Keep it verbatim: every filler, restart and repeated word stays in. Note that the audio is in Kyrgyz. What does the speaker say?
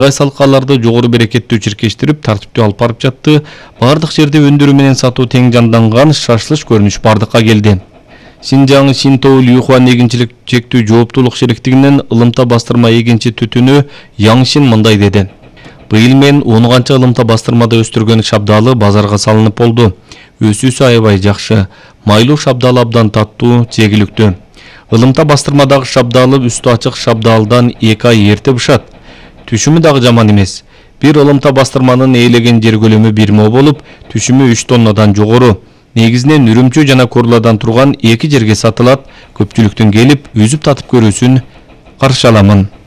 Гай салкаларды жогору берекеттүү чиркештирип, тартиптүү алып барып жатты. Бардык жерде өндүрүү менен сатуу тең жанданган, шашылыш көрүнүш бардыкка келди. Синжаң Синтоул Юхуан эгинчилик чектүү жооптуулук шериктигинин ылымта бастырма эгинчи түтүнү Яңшин мындай деди. Быйыл мен он канча ылымта бастырмада өстүргөн шабдалы базарга салынып болду. Өсүүсү аябай жакшы. Майлуу шабдалы абдан таттуу, жегиликтүү. Ылымта бастырмадагы шабдалы үстү ачык шабдалдан эки ай эрте бышат. Түшүмү дагы жаман эмес. Бир ылымта бастырманын ээлеген жер көлөмү бир мо болуп, түшүмү үч тоннадан жогору. Негизинен Үрүмчү жана Курладан турган эки жерге сатылат. Көпчүлүктүн келип, үзүп татып көрүүсүн каршы аламын.